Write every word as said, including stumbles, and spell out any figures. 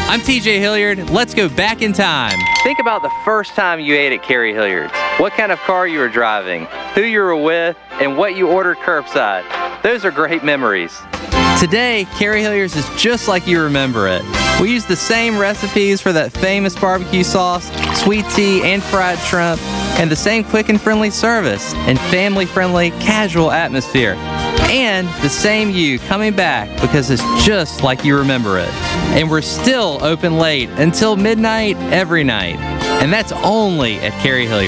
I'm T J Hilliard. Let's go back in time. Think about the first time you ate at Carrie Hilliard's. What kind of car you were driving, who you were with, and what you ordered curbside. Those are great memories. Today, Carrie Hilliard's is just like you remember it. We use the same recipes for that famous barbecue sauce, sweet tea, and fried shrimp, and the same quick and friendly service and family-friendly, casual atmosphere. And the same you coming back because it's just like you remember it. And we're still open late until midnight every night. And that's only at Carrie Hilliard.